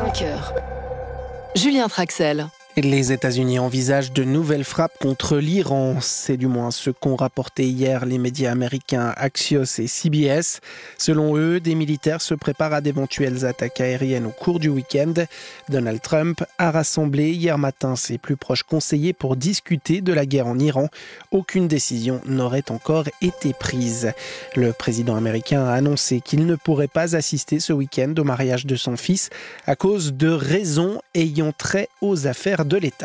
5 heures. Julien Traxel. Les États-Unis envisagent de nouvelles frappes contre l'Iran. C'est du moins ce qu'ont rapporté hier les médias américains Axios et CBS. Selon eux, des militaires se préparent à d'éventuelles attaques aériennes au cours du week-end. Donald Trump a rassemblé hier matin ses plus proches conseillers pour discuter de la guerre en Iran. Aucune décision n'aurait encore été prise. Le président américain a annoncé qu'il ne pourrait pas assister ce week-end au mariage de son fils à cause de raisons ayant trait aux affaires de l'État.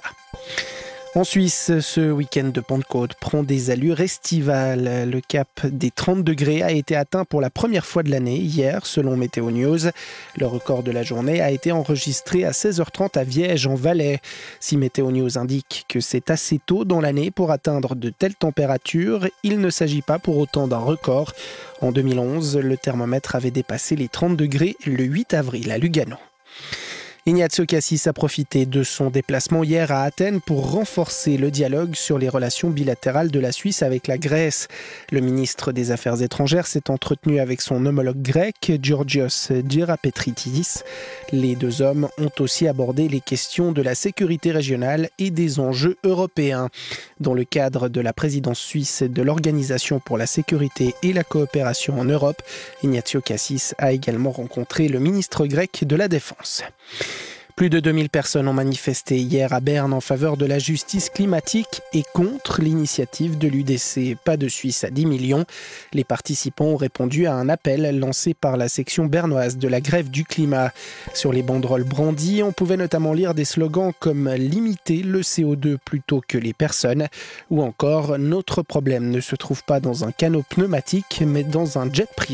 En Suisse, ce week-end de Pentecôte prend des allures estivales. Le cap des 30 degrés a été atteint pour la première fois de l'année hier, selon Météo News. Le record de la journée a été enregistré à 16h30 à Viège, en Valais. Si Météo News indique que c'est assez tôt dans l'année pour atteindre de telles températures, il ne s'agit pas pour autant d'un record. En 2011, le thermomètre avait dépassé les 30 degrés le 8 avril à Lugano. Ignazio Cassis a profité de son déplacement hier à Athènes pour renforcer le dialogue sur les relations bilatérales de la Suisse avec la Grèce. Le ministre des Affaires étrangères s'est entretenu avec son homologue grec, Georgios Gerapetritis. Les deux hommes ont aussi abordé les questions de la sécurité régionale et des enjeux européens. Dans le cadre de la présidence suisse de l'Organisation pour la sécurité et la coopération en Europe, Ignazio Cassis a également rencontré le ministre grec de la Défense. Plus de 2000 personnes ont manifesté hier à Berne en faveur de la justice climatique et contre l'initiative de l'UDC Pas de Suisse à 10 millions. Les participants ont répondu à un appel lancé par la section bernoise de la grève du climat. Sur les banderoles brandies, on pouvait notamment lire des slogans comme « Limiter le CO2 plutôt que les personnes » ou encore « Notre problème ne se trouve pas dans un canot pneumatique mais dans un jet privé ».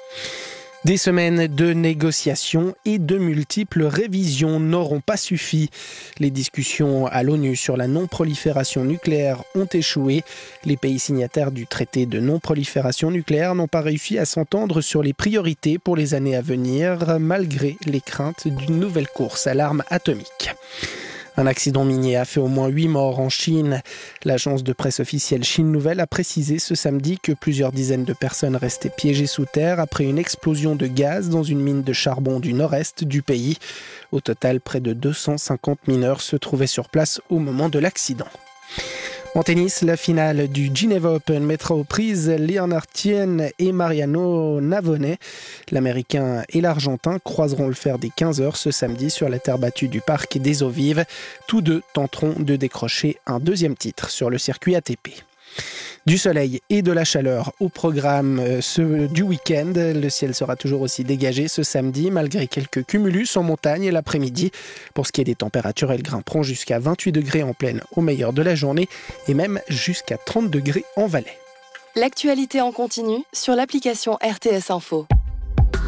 Des semaines de négociations et de multiples révisions n'auront pas suffi. Les discussions à l'ONU sur la non-prolifération nucléaire ont échoué. Les pays signataires du traité de non-prolifération nucléaire n'ont pas réussi à s'entendre sur les priorités pour les années à venir, malgré les craintes d'une nouvelle course à l'arme atomique. Un accident minier a fait au moins 8 morts en Chine. L'agence de presse officielle Chine Nouvelle a précisé ce samedi que plusieurs dizaines de personnes restaient piégées sous terre après une explosion de gaz dans une mine de charbon du nord-est du pays. Au total, près de 250 mineurs se trouvaient sur place au moment de l'accident. En tennis, la finale du Geneva Open mettra aux prises Leonard Tien et Mariano Navone. L'Américain et l'Argentin croiseront le fer des 15h ce samedi sur la terre battue du Parc des Eaux Vives. Tous deux tenteront de décrocher un deuxième titre sur le circuit ATP. Du soleil et de la chaleur au programme du week-end. Le ciel sera toujours aussi dégagé ce samedi, malgré quelques cumulus en montagne l'après-midi. Pour ce qui est des températures, elles grimperont jusqu'à 28 degrés en plaine au meilleur de la journée et même jusqu'à 30 degrés en Valais. L'actualité en continu sur l'application RTS Info.